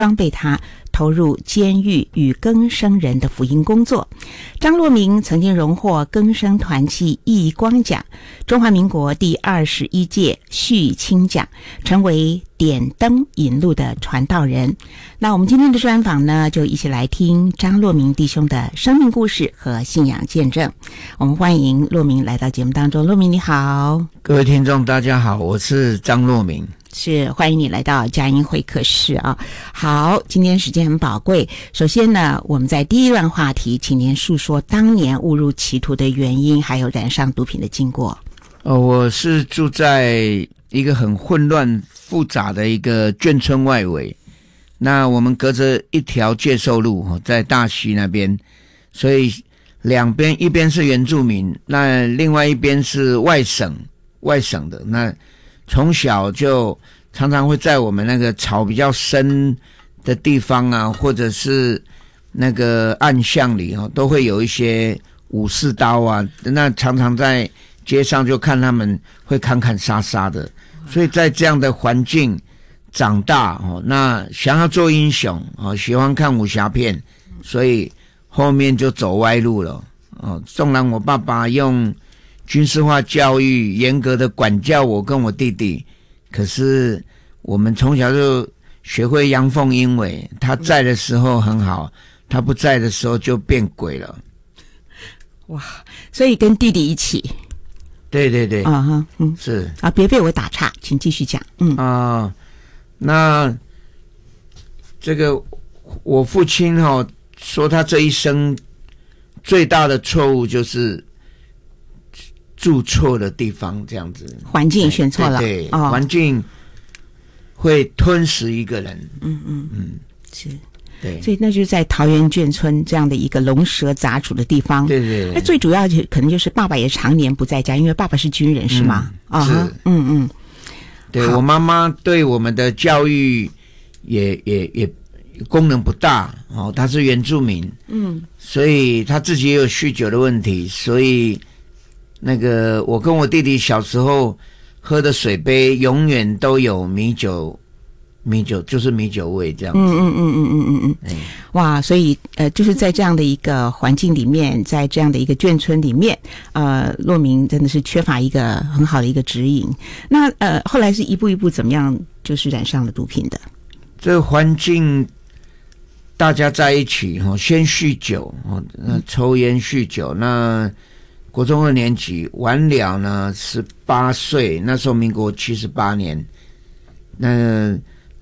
刚被他投入监狱与更生人的福音工作。张洛明曾经荣获更生团契义光奖、中华民国第21届续青奖，成为点灯引路的传道人。那我们今天的专访呢，就一起来听张洛明弟兄的生命故事和信仰见证。我们欢迎洛明来到节目当中。洛明你好。 各位听众大家好，我是张洛明。 是，欢迎你来到佳音会客室啊。好，今天时间很宝贵。首先呢，我们在第一段话题，请您述说当年误入歧途的原因，还有染上毒品的经过。 我是住在一个很混乱复杂的一个眷村外围，那我们隔着一条介寿路，在大溪那边，所以两边一边是原住民，那另外一边是外省的。那从小就常常会在我们那个草比较深的地方啊，或者是那个暗巷里都会有一些武士刀啊，那常常在街上就看他们会砍杀杀的，所以在这样的环境长大那想要做英雄喜欢看武侠片，所以后面就走歪路了纵然我爸爸用军事化教育严格的管教我跟我弟弟，可是我们从小就学会阳奉阴违，他在的时候很好，他不在的时候就变鬼了。 哇，所以跟弟弟一起。 对对对是啊，别被我打岔，请继续讲。 那这个我父亲说他这一生最大的错误就是住错的地方，这样子环境选错了。 对，环境会吞噬一个人。 是。 对， 所以那就是在桃园眷村这样的一个龙蛇杂处的地方。 对对对。 那最主要就可能就是爸爸也常年不在家，因为爸爸是军人，是吗？ 是。对，我妈妈对我们的教育也功能不大她是原住民。所以她自己也有酗酒的问题，所以那个我跟我弟弟小时候喝的水杯永远都有米酒就是米酒味这样子。 哇，所以就是在这样的一个环境里面，在这样的一个眷村里面，洛明真的是缺乏一个很好的一个指引。那后来是一步一步怎么样就是染上了毒品的？ 这个环境大家在一起先酗酒抽烟酗酒，那国中2年级完了呢18岁，那时候民国78年，那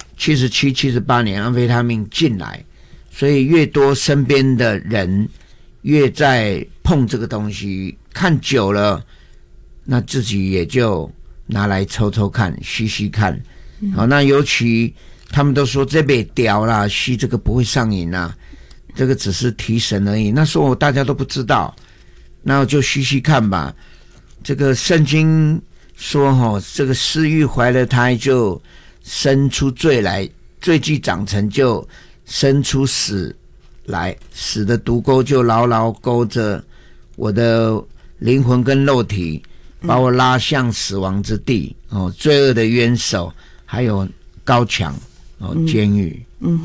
77、78年安非他命进来，所以越多身边的人越在碰这个东西，看久了，那自己也就拿来抽抽看，吸吸看。那尤其他们都说这被屌啦，吸这个不会上瘾啦，这个只是提神而已。那时候大家都不知道，那就吸吸看吧。这个圣经说这个私欲怀了胎就生出罪来，罪既长成就生出死来，死的毒钩就牢牢勾着我的灵魂跟肉体，把我拉向死亡之地罪恶的冤手，还有高墙监狱。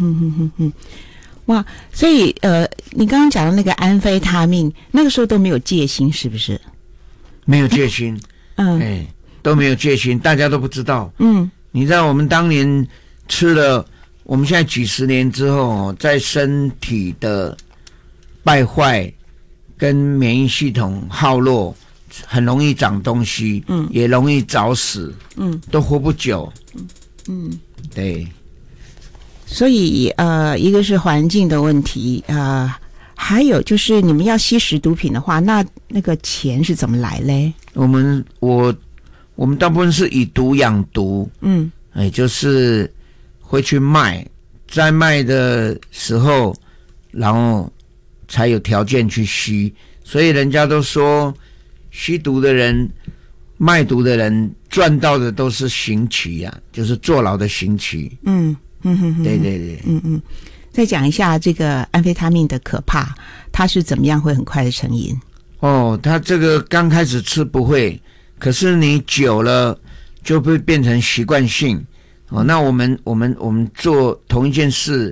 哇，所以你刚刚讲的那个安非他命，那个时候都没有戒心，是不是？ 没有戒心，都没有戒心，大家都不知道。你知道我们当年吃了，我们现在几十年之后在身体的败坏跟免疫系统耗弱，很容易长东西，也容易早死，都活不久。对。 所以一个是环境的问题还有就是你们要吸食毒品的话，那个钱是怎么来嘞？ 我们大部分是以毒养毒，就是会去卖，在卖的时候，然后才有条件去吸，所以人家都说吸毒的人、卖毒的人赚到的都是刑期就是坐牢的刑期。对对对。 再讲一下这个安非他命的可怕，它是怎么样会很快的成瘾？ 它这个刚开始吃不会，可是你久了就会变成习惯性那我们做同一件事，